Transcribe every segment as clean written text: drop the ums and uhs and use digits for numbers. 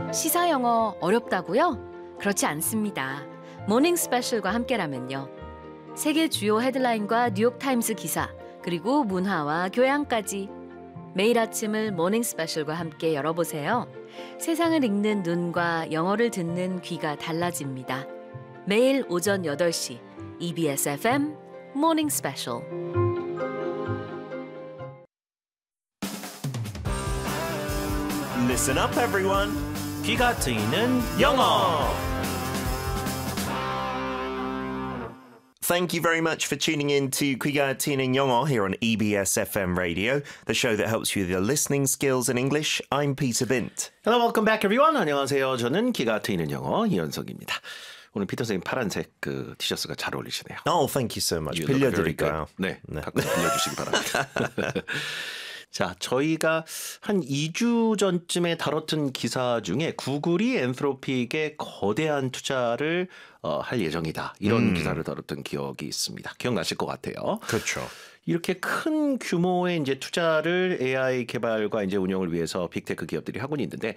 시사 영어 어렵다고요? 그렇지 않습니다. 모닝 스페셜과 함께라면요. 세계 주요 헤드라인과 뉴욕타임스 기사, 그리고 문화와 교양까지 매일 아침을 모닝 스페셜과 함께 열어보세요. 세상을 읽는 눈과 영어를 듣는 귀가 달라집니다. 매일 오전 8시 EBS FM 모닝 스페셜. Listen up, everyone. 귀가 트이는 영어. Thank you very much for tuning in to 귀가 트이는 영어 here on EBS FM Radio, the show that helps you with your listening skills in English. I'm Peter Bint. Hello, welcome back, everyone. 안녕하세요. 저는 귀가 트이는 영어 이현석입니다. 오늘 피터 선생님 파란색 그 티셔츠가 잘 어울리시네요. Oh, thank you so much. 빌려드릴까요? 네, 가끔 빌려주시기 바랍니다. 자, 저희가 한 2주 전쯤에 다뤘던 기사 중에 구글이 엔트로픽에 거대한 투자를 할 예정이다. 이런 기사를 다뤘던 기억이 있습니다. 기억나실 것 같아요. 그렇죠. 이렇게 큰 규모의 이제 투자를 AI 개발과 이제 운영을 위해서 빅테크 기업들이 하고 있는데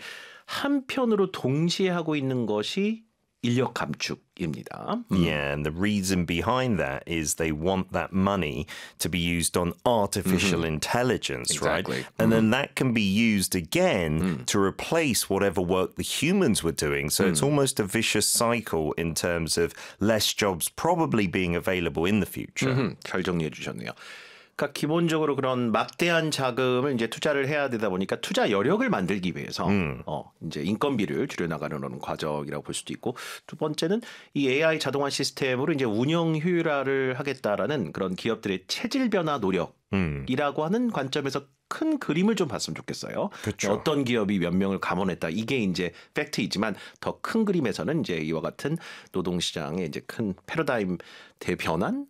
한편으로 동시에 하고 있는 것이 인력 감축입니다. Yeah, and the reason behind that is they want that money to be used on artificial intelligence, Exactly. right? And then that can be used again to replace whatever work the humans were doing. So it's almost a vicious cycle in terms of less jobs probably being available in the future. 잘 정리해 주셨네요. 그러니까 기본적으로 그런 막대한 자금을 이제 투자를 해야 되다 보니까 투자 여력을 만들기 위해서 이제 인건비를 줄여나가는 그런 과정이라고 볼 수도 있고, 두 번째는 이 AI 자동화 시스템으로 이제 운영 효율화를 하겠다라는 그런 기업들의 체질 변화 노력이라고 하는 관점에서 큰 그림을 좀 봤으면 좋겠어요. 그렇죠. 어떤 기업이 몇 명을 감원했다, 이게 이제 팩트이지만 더 큰 그림에서는 이제 이와 같은 노동시장의 이제 큰 패러다임 대변환,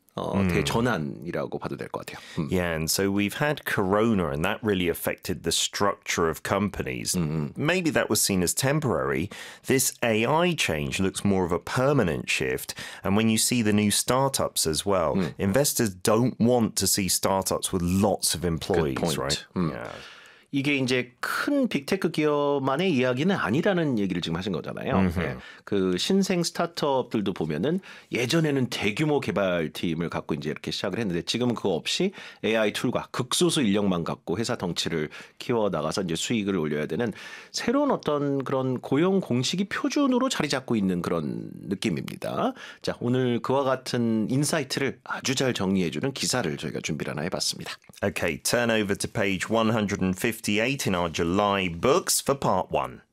대전환이라고 봐도 될 것 같아요. Yeah, and so we've had Corona, and that really affected the structure of companies. Maybe that was seen as temporary. This AI change looks more of a permanent shift. And when you see the new startups as well, investors don't want to see startups with lots of employees, right? Yeah. 이게 이제 큰 빅테크 기업만의 이야기는 아니라는 얘기를 지금 하신 거잖아요. 네. 그 신생 스타트업들도 보면은 예전에는 대규모 개발팀을 갖고 이제 이렇게 시작을 했는데 지금은 그거 없이 AI 툴과 극소수 인력만 갖고 회사 덩치를 키워 나가서 이제 수익을 올려야 되는 새로운 어떤 그런 고용 공식이 표준으로 자리 잡고 있는 그런 느낌입니다. 자, 오늘 그와 같은 인사이트를 아주 잘 정리해주는 기사를 저희가 준비를 하나 해봤습니다. Okay, turn over to page 158 in our July books for part 1.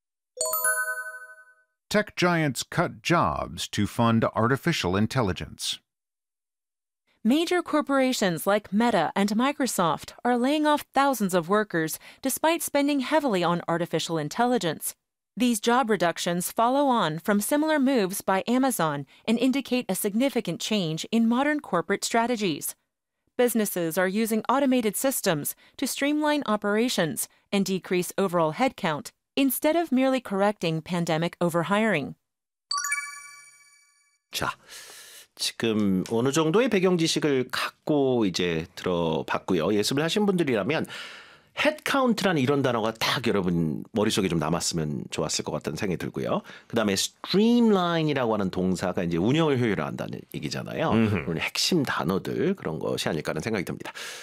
Tech giants cut jobs to fund artificial intelligence. Major corporations like Meta and Microsoft are laying off thousands of workers despite spending heavily on artificial intelligence. These job reductions follow on from similar moves by Amazon and indicate a significant change in modern corporate strategies. Businesses are using automated systems to streamline operations and decrease overall headcount instead of merely correcting pandemic overhiring. 자, 지금 어느 정도의 배경 지식을 갖고 이제 들어봤고요. 예습을 하신 분들이라면 헤드카운트라는 이런 단어가 딱 여러분 머릿속에 좀 남았으면 좋았을 것 같다는 생각이 들고요. 그다음에 streamline이라고 하는 동사가 이제 운영을 효율화한다는 얘기잖아요. 오늘 핵심 단어들 그런 것이 아닐까 하는 생각이 듭니다.